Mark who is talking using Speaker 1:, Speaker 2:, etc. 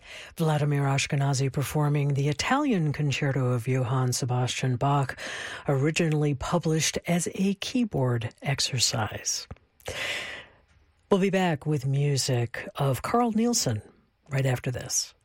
Speaker 1: Vladimir Ashkenazy performing the Italian Concerto of Johann Sebastian Bach, originally published as a keyboard exercise. We'll be back with music of Carl Nielsen right after this.